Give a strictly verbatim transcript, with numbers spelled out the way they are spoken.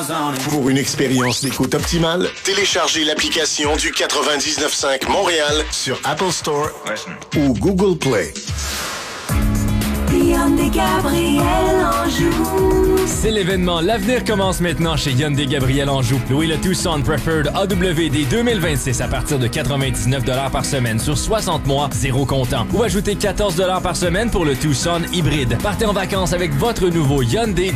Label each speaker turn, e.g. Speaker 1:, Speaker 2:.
Speaker 1: Pour une expérience d'écoute optimale, téléchargez l'application du quatre-vingt-dix-neuf cinq Montréal sur Apple Store ou Google Play.
Speaker 2: Hyundai Gabriel Anjou.
Speaker 3: C'est l'événement. L'avenir commence maintenant chez Hyundai Gabriel Anjou. Louez le Tucson Preferred A W D deux mille vingt-six à partir de quatre-vingt-dix-neuf dollars par semaine sur soixante mois, zéro comptant. Ou ajoutez quatorze dollars par semaine pour le Tucson hybride. Partez en vacances avec votre nouveau Hyundai